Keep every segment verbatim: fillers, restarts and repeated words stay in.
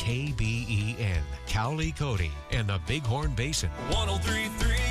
K B E N, Cowley, Cody, and the Bighorn Basin. one oh three point three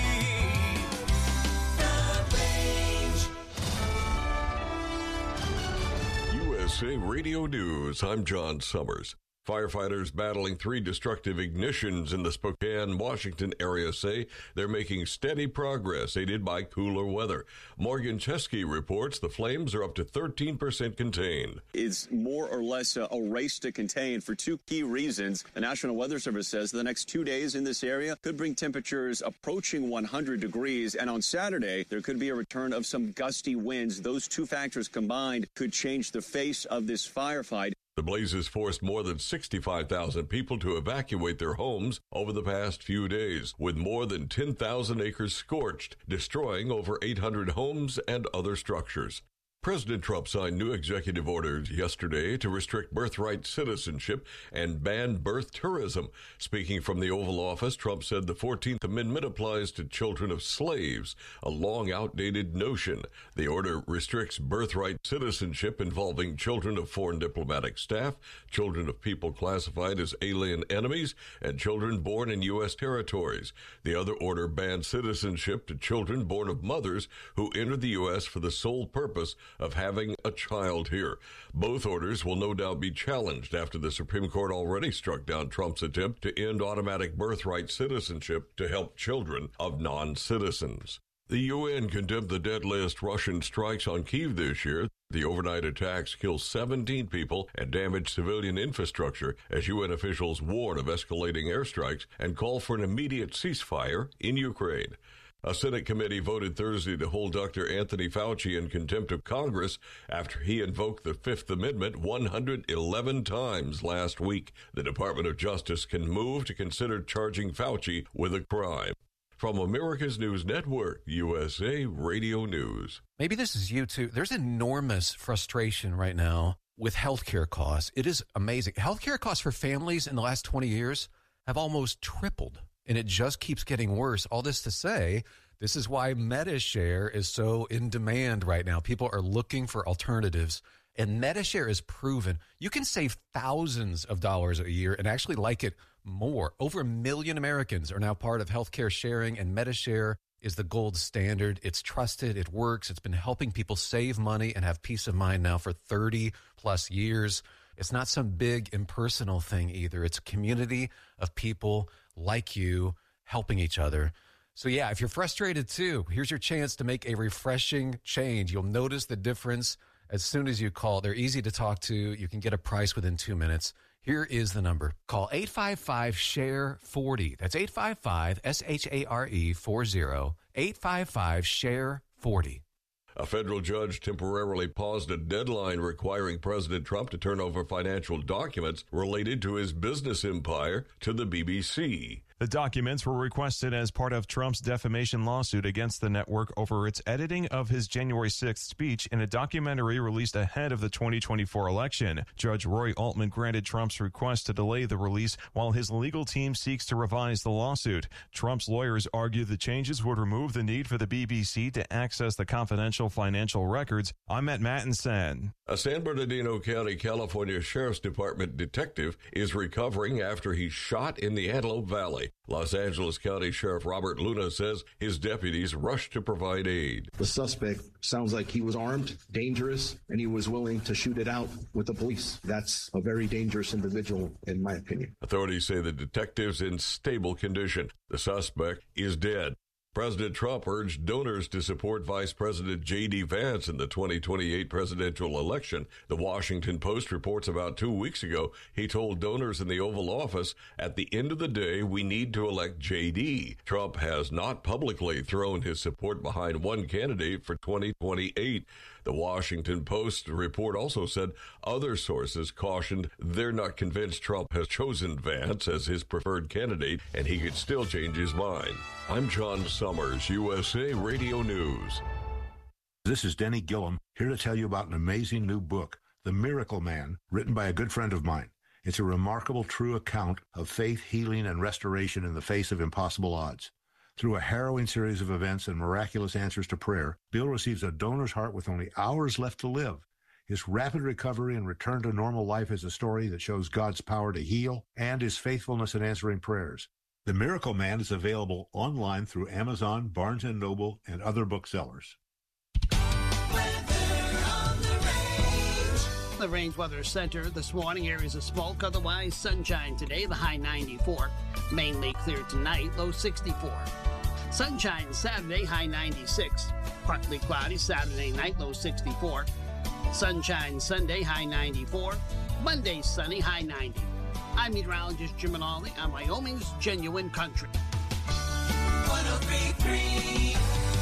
The Range. U S A Radio News, I'm John Summers. Firefighters battling three destructive ignitions in the Spokane, Washington area say they're making steady progress, aided by cooler weather. Morgan Chesky reports the flames are up to thirteen percent contained. It's more or less a, a race to contain for two key reasons. The National Weather Service says the next two days in this area could bring temperatures approaching one hundred degrees. And on Saturday, there could be a return of some gusty winds. Those two factors combined could change the face of this firefight. The blazes forced more than sixty-five thousand people to evacuate their homes over the past few days, with more than ten thousand acres scorched, destroying over eight hundred homes and other structures. President Trump signed new executive orders yesterday to restrict birthright citizenship and ban birth tourism. Speaking from the Oval Office, Trump said the fourteenth Amendment applies to children of slaves, a long outdated notion. The order restricts birthright citizenship involving children of foreign diplomatic staff, children of people classified as alien enemies, and children born in U S territories. The other order bans citizenship to children born of mothers who entered the U S for the sole purpose of having a child here. Both orders will no doubt be challenged after the Supreme Court already struck down Trump's attempt to end automatic birthright citizenship to help children of non-citizens. The U N condemned the deadliest Russian strikes on Kyiv this year. The overnight attacks killed seventeen people and damaged civilian infrastructure as U N officials warn of escalating airstrikes and call for an immediate ceasefire in Ukraine. A Senate committee voted Thursday to hold Doctor Anthony Fauci in contempt of Congress after he invoked the Fifth Amendment one hundred eleven times last week. The Department of Justice can move to consider charging Fauci with a crime. From America's News Network, U S A Radio News. Maybe this is you too. There's enormous frustration right now with healthcare costs. It is amazing. Healthcare costs for families in the last twenty years have almost tripled. And it just keeps getting worse. All this to say, this is why MediShare is so in demand right now. People are looking for alternatives. And MediShare is proven you can save thousands of dollars a year and actually like it more. Over a million Americans are now part of healthcare sharing, and MediShare is the gold standard. It's trusted. It works. It's been helping people save money and have peace of mind now for thirty plus years. It's not some big impersonal thing either. It's a community of people like you helping each other. So yeah, if you're frustrated too, here's your chance to make a refreshing change. You'll notice the difference as soon as you call. They're easy to talk to. You can get a price within two minutes. Here is the number. Call eight five five, S H A R E, forty. That's eight five five, S H A R E, forty. eight five five, S H A R E, forty. A federal judge temporarily paused a deadline requiring President Trump to turn over financial documents related to his business empire to the B B C. The documents were requested as part of Trump's defamation lawsuit against the network over its editing of his January sixth speech in a documentary released ahead of the twenty twenty-four election. Judge Roy Altman granted Trump's request to delay the release while his legal team seeks to revise the lawsuit. Trump's lawyers argue the changes would remove the need for the B B C to access the confidential financial records. I'm Matt Mattinson. A San Bernardino County, California Sheriff's Department detective is recovering after he shot in the Antelope Valley. Los Angeles County Sheriff Robert Luna says his deputies rushed to provide aid. The suspect sounds like he was armed, dangerous, and he was willing to shoot it out with the police. That's a very dangerous individual, in my opinion. Authorities say the detective's in stable condition. The suspect is dead. President Trump urged donors to support Vice President J D Vance in the twenty twenty-eight presidential election. The Washington Post reports about two weeks ago, he told donors in the Oval Office, at the end of the day, we need to elect J D. Trump has not publicly thrown his support behind one candidate for twenty twenty-eight. The Washington Post report also said other sources cautioned they're not convinced Trump has chosen Vance as his preferred candidate, and he could still change his mind. I'm John Summers, U S A Radio News. This is Denny Gillum, here to tell you about an amazing new book, The Miracle Man, written by a good friend of mine. It's a remarkable, true account of faith, healing, and restoration in the face of impossible odds. Through a harrowing series of events and miraculous answers to prayer, Bill receives a donor's heart with only hours left to live. His rapid recovery and return to normal life is a story that shows God's power to heal and his faithfulness in answering prayers. The Miracle Man is available online through Amazon, Barnes and Noble, and other booksellers. The Range Weather Center this morning, areas of smoke, otherwise sunshine today, the high ninety-four. Mainly clear tonight, low sixty-four. Sunshine Saturday, high ninety-six. Partly cloudy Saturday night, low sixty-four. Sunshine Sunday, high ninety-four. Monday sunny, high ninety. I'm meteorologist Jim Minali on Wyoming's Genuine Country. one oh three point three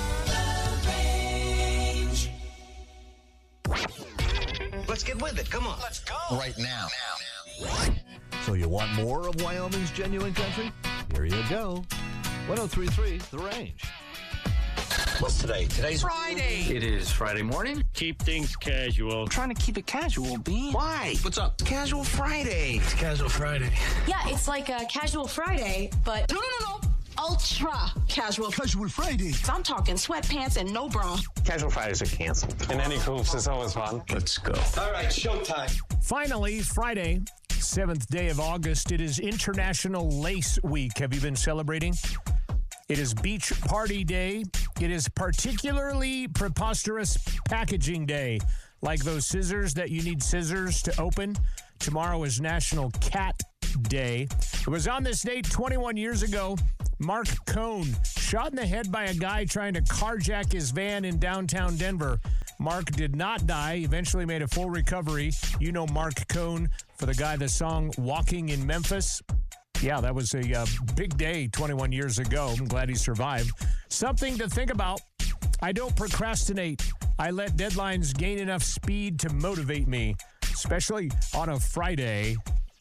Let's get with it. Come on. Let's go. Right now. now. So you want more of Wyoming's Genuine Country? Here you go. one oh three point three The Range. What's today? Today's Friday. It is Friday morning. Keep things casual. I'm trying to keep it casual, Bean. Why? What's up? Casual Friday. It's Casual Friday. Yeah, it's like a Casual Friday, but no, no, no, no. Ultra casual. Casual Friday. So I'm talking sweatpants and no bra. Casual Fridays are canceled. And any hoops is always fun. Let's go. All right, showtime. Finally, Friday, seventh day of August. It is International Lace Week. Have you been celebrating? It is Beach Party Day. It is particularly preposterous packaging day, like those scissors that you need scissors to open. Tomorrow is National Cat Day. It was on this date twenty-one years ago. Mark Cohn shot in the head by a guy trying to carjack his van in downtown Denver. Mark did not die, eventually made a full recovery. You know Mark Cohn for the guy, the song Walking in Memphis. Yeah, that was a uh, big day twenty-one years ago. I'm glad he survived. Something to think about. I don't procrastinate. I let deadlines gain enough speed to motivate me, especially on a Friday.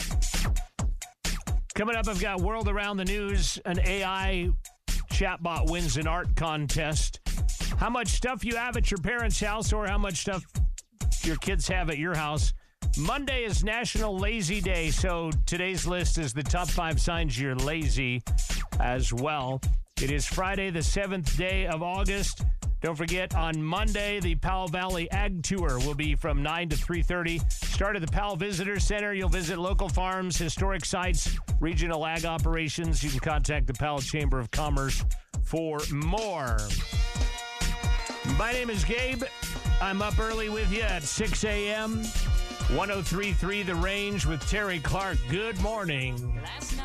Coming up, I've got World Around the News. An A I chatbot wins an art contest. How much stuff you have at your parents' house or how much stuff your kids have at your house. Monday is National Lazy Day, so today's list is the top five signs you're lazy as well. It is Friday, the seventh day of August. Don't forget, on Monday, the Powell Valley Ag Tour will be from nine to three thirty. Start at the Powell Visitor Center. You'll visit local farms, historic sites, regional ag operations. You can contact the Powell Chamber of Commerce for more. My name is Gabe. I'm up early with you at six a.m. one oh three point three The Range with Terry Clark. Good morning.